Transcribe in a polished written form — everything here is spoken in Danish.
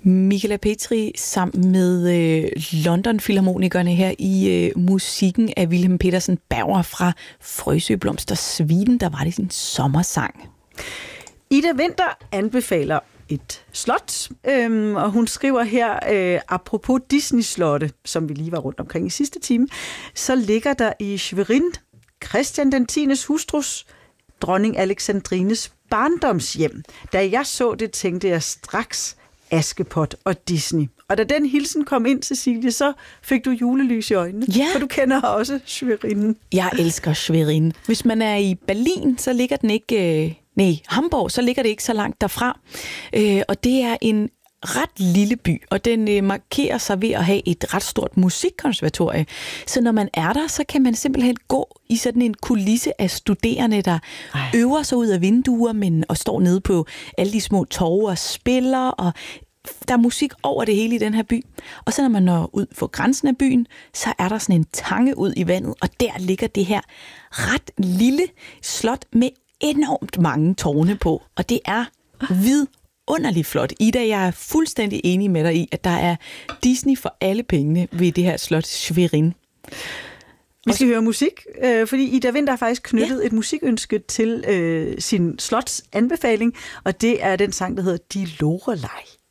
Michaela Petri sammen med London Filharmonikerne her i musikken af Wilhelm Petersen Berger fra Frøsø-Blomster Sviden, der var det sin sommersang. Ida Winther anbefaler et slot, og hun skriver her, apropos Disney-slotte, som vi lige var rundt omkring i sidste time, så ligger der i Schwerin Christian den 10. hustrus, dronning Alexandrines barndomshjem. Da jeg så det, tænkte jeg straks Askepot og Disney. Og da den hilsen kom ind, Cecilie, så fik du julelys i øjnene. Ja. For du kender også Schwerin. Jeg elsker Schwerin. Hvis man er i Berlin, så ligger den ikke... Hamburg, så ligger det ikke så langt derfra. Og det er en ret lille by, og den markerer sig ved at have et ret stort musikkonservatorie. Så når man er der, så kan man simpelthen gå i sådan en kulisse af studerende, der øver sig ud af vinduer, og står nede på alle de små torve og spiller, og der er musik over det hele i den her by. Og så når man når ud for grænsen af byen, så er der sådan en tange ud i vandet, og der ligger det her ret lille slot med enormt mange tårne på, og det er vidunderligt flot. Ida, jeg er fuldstændig enig med dig i, at der er Disney for alle pengene ved det her slot Schwerin. Vi skal høre musik, fordi Ida Winther har faktisk knyttet et musikønske til sin slots anbefaling, og det er den sang, der hedder Die Lorelei.